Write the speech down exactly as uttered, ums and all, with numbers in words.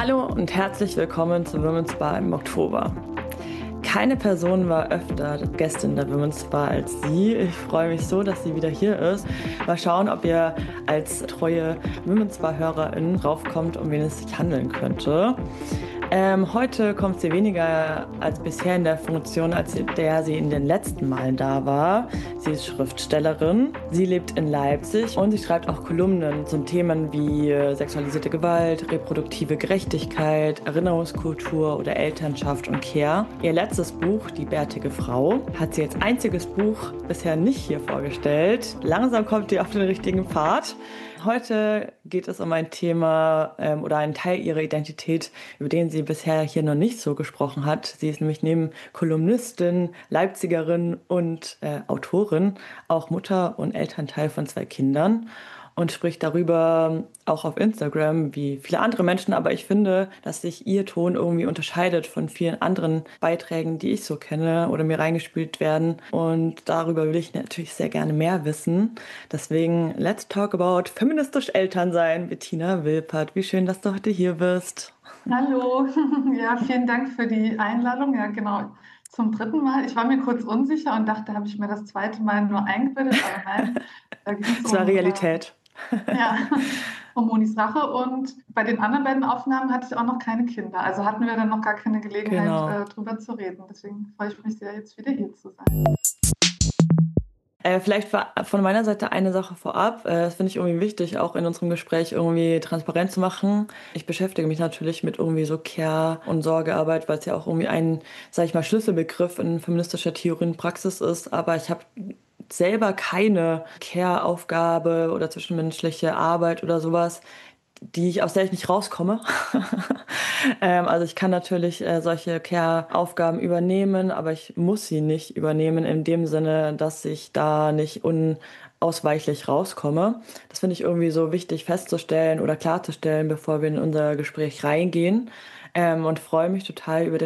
Hallo und herzlich willkommen zu Women's Bar im Oktober. Keine Person war öfter Gästin der Women's Bar als sie. Ich freue mich so, dass sie wieder hier ist. Mal schauen, ob ihr als treue Women's Bar-HörerInnen draufkommt, um wen es sich handeln könnte. Ähm, heute kommt sie weniger als bisher in der Funktion, als in der sie in den letzten Malen da war. Sie ist Schriftstellerin, sie lebt in Leipzig und sie schreibt auch Kolumnen zu Themen wie äh, sexualisierte Gewalt, reproduktive Gerechtigkeit, Erinnerungskultur oder Elternschaft und Care. Ihr letztes Buch, Die bärtige Frau, hat sie als einziges Buch bisher nicht hier vorgestellt. Langsam kommt sie auf den richtigen Pfad. Heute geht es um ein Thema ähm, oder einen Teil ihrer Identität, über den sie bisher hier noch nicht so gesprochen hat. Sie ist nämlich neben Kolumnistin, Leipzigerin und äh, Autorin auch Mutter und Elternteil von zwei Kindern und spricht darüber auch auf Instagram wie viele andere Menschen. Aber ich finde, dass sich ihr Ton irgendwie unterscheidet von vielen anderen Beiträgen, die ich so kenne oder mir reingespielt werden. Und darüber will ich natürlich sehr gerne mehr wissen. Deswegen, let's talk about feministisch Elternsein. Bettina Wilpert, wie schön, dass du heute hier bist. Hallo, ja, vielen Dank für die Einladung. Ja, genau, zum dritten Mal. Ich war mir kurz unsicher und dachte, habe ich mir das zweite Mal nur eingebildet, aber nein, da ging es Das war um, äh, Realität. ja, um Monis Rache. Und bei den anderen beiden Aufnahmen hatte ich auch noch keine Kinder. Also hatten wir dann noch gar keine Gelegenheit, Genau. äh, drüber zu reden. Deswegen freue ich mich sehr, jetzt wieder hier zu sein. Äh, vielleicht war von meiner Seite eine Sache vorab. Äh, das finde ich irgendwie wichtig, auch in unserem Gespräch irgendwie transparent zu machen. Ich beschäftige mich natürlich mit irgendwie so Care- und Sorgearbeit, weil es ja auch irgendwie ein, sag ich mal, Schlüsselbegriff in feministischer Theorie und Praxis ist. Aber ich habe selber keine Care-Aufgabe oder zwischenmenschliche Arbeit oder sowas, die ich, aus der ich nicht rauskomme. ähm, also ich kann natürlich äh, solche Care-Aufgaben übernehmen, aber ich muss sie nicht übernehmen in dem Sinne, dass ich da nicht unausweichlich rauskomme. Das finde ich irgendwie so wichtig festzustellen oder klarzustellen, bevor wir in unser Gespräch reingehen. Ähm, und freue mich total über den